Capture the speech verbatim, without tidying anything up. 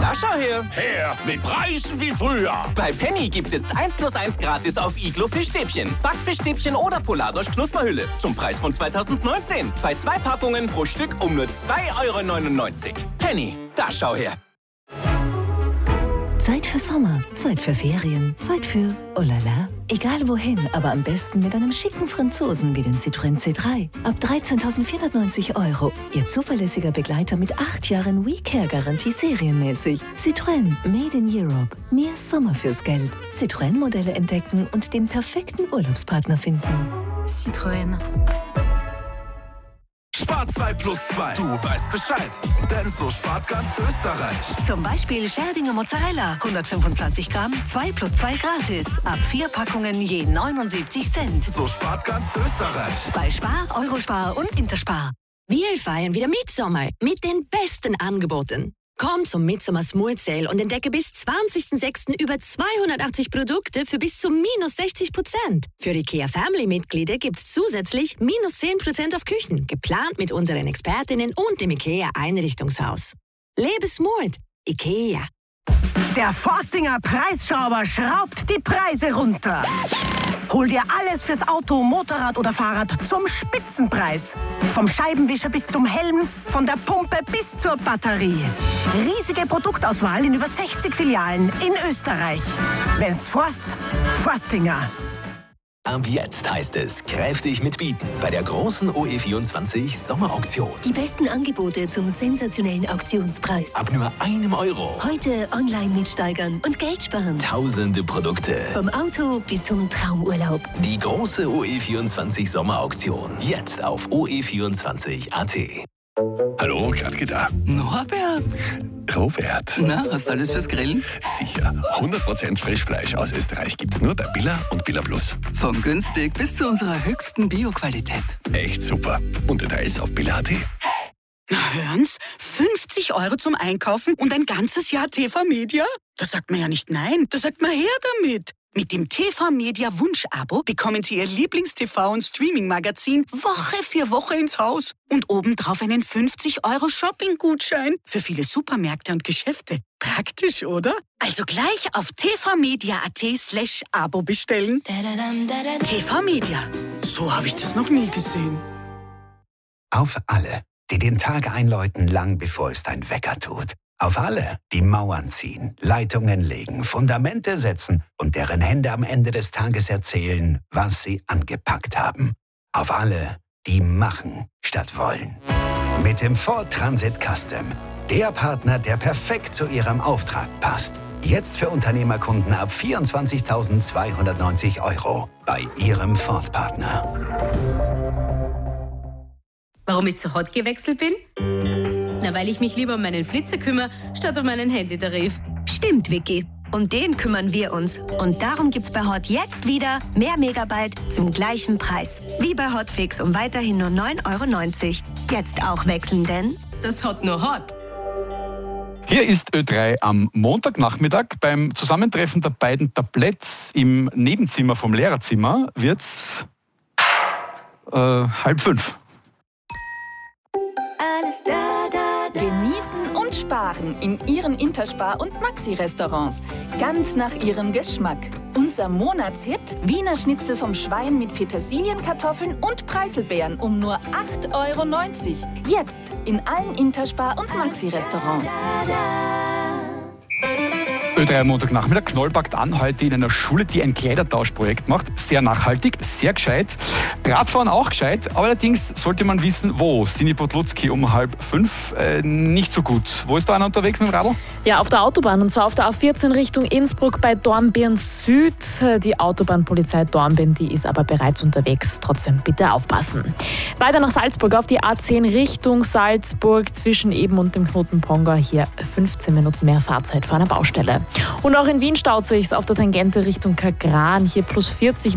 Da schau her. Her, mit Preisen wie früher. Bei Penny gibt's jetzt eins plus eins gratis auf Iglo Fischstäbchen, Backfischstäbchen oder Polardosch Knusperhülle. Zum Preis von zweitausendneunzehn. Bei zwei Packungen pro Stück um nur zwei Euro neunundneunzig. Penny, da schau her. Zeit für Sommer, Zeit für Ferien, Zeit für oh la la. Egal wohin, aber am besten mit einem schicken Franzosen wie dem Citroën C drei. Ab dreizehntausendvierhundertneunzig Euro. Ihr zuverlässiger Begleiter mit acht Jahren WeCare-Garantie serienmäßig. Citroën, made in Europe. Mehr Sommer fürs Geld. Citroën-Modelle entdecken und den perfekten Urlaubspartner finden. Citroën. Spar zwei plus zwei. Du weißt Bescheid. Denn so spart ganz Österreich. Zum Beispiel Scherdinger Mozzarella. hundertfünfundzwanzig Gramm, zwei plus zwei gratis. Ab vier Packungen je neunundsiebzig Cent. So spart ganz Österreich. Bei Spar, Eurospar und Interspar. Wir feiern wieder Mitsommer mit den besten Angeboten. Komm zum Mitsommer Smooth Sale und entdecke bis zwanzigsten sechsten über zweihundertachtzig Produkte für bis zu minus sechzig Prozent. Für IKEA Family-Mitglieder gibt's zusätzlich minus zehn Prozent auf Küchen, geplant mit unseren Expertinnen und dem IKEA Einrichtungshaus. Lebe smooth. IKEA. Der Forstinger Preisschrauber schraubt die Preise runter. Hol dir alles fürs Auto, Motorrad oder Fahrrad zum Spitzenpreis. Vom Scheibenwischer bis zum Helm, von der Pumpe bis zur Batterie. Riesige Produktauswahl in über sechzig Filialen in Österreich. Wenn's Forst, Forstinger. Ab jetzt heißt es kräftig mitbieten bei der großen O E vierundzwanzig Sommerauktion. Die besten Angebote zum sensationellen Auktionspreis. Ab nur einem Euro. Heute online mitsteigern und Geld sparen. Tausende Produkte. Vom Auto bis zum Traumurlaub. Die große O E vierundzwanzig Sommerauktion. Jetzt auf o e vierundzwanzig punkt a t. Hallo, Gradke da. Norbert. Robert. Na, hast du alles fürs Grillen? Sicher. hundert Prozent Frischfleisch aus Österreich gibt's nur bei Billa und Billa Plus. Von günstig bis zu unserer höchsten Bio-Qualität. Echt super. Und Details auf billa punkt a t. Na hören's, fünfzig Euro zum Einkaufen und ein ganzes Jahr T V Media? Da sagt man ja nicht nein, da sagt man her damit. Mit dem T V Media Wunsch-Abo bekommen Sie Ihr Lieblings-T V- und Streaming-Magazin Woche für Woche ins Haus. Und obendrauf einen fünfzig Euro Shopping-Gutschein für viele Supermärkte und Geschäfte. Praktisch, oder? Also gleich auf tvmedia punkt at slash Abo bestellen. T V Media. So habe ich das noch nie gesehen. Auf alle, die den Tag einläuten, lang bevor es dein Wecker tut. Auf alle, die Mauern ziehen, Leitungen legen, Fundamente setzen und deren Hände am Ende des Tages erzählen, was sie angepackt haben. Auf alle, die machen statt wollen. Mit dem Ford Transit Custom. Der Partner, der perfekt zu Ihrem Auftrag passt. Jetzt für Unternehmerkunden ab vierundzwanzigtausendzweihundertneunzig Euro bei Ihrem Ford-Partner. Warum ich zu Hot gewechselt bin? Na, weil ich mich lieber um meinen Flitzer kümmere, statt um meinen Handytarif. Stimmt, Vicky. Um den kümmern wir uns. Und darum gibt's bei Hot jetzt wieder mehr Megabyte zum gleichen Preis. Wie bei Hotfix um weiterhin nur neun Euro neunzig. Jetzt auch wechseln, denn Das Hot nur Hot. Hier ist Ö drei am Montagnachmittag. Beim Zusammentreffen der beiden Tabletts im Nebenzimmer vom Lehrerzimmer wird's äh, halb fünf. Alles da, da, da. Genießen und sparen in Ihren Interspar- und Maxi-Restaurants. Ganz nach Ihrem Geschmack. Unser Monatshit: Wiener Schnitzel vom Schwein mit Petersilienkartoffeln und Preiselbeeren um nur acht Euro neunzig. Jetzt in allen Interspar- und Maxi-Restaurants. Ö drei am Montagnachmittag. Knoll packt an heute in einer Schule, die ein Kleidertauschprojekt macht. Sehr nachhaltig, sehr gescheit. Radfahren auch gescheit, aber allerdings sollte man wissen, wo. Sini Podlutzki um halb fünf. Äh, nicht so gut. Wo ist da einer unterwegs mit dem Radl? Ja, auf der Autobahn, und zwar auf der A vierzehn Richtung Innsbruck bei Dornbirn Süd. Die Autobahnpolizei Dornbirn, die ist aber bereits unterwegs. Trotzdem bitte aufpassen. Weiter nach Salzburg auf die A zehn Richtung Salzburg zwischen Eben und dem Knoten Pongau. Hier fünfzehn Minuten mehr Fahrzeit vor einer Baustelle. Und auch in Wien staut sich's auf der Tangente Richtung Kagran. Hier plus vierzig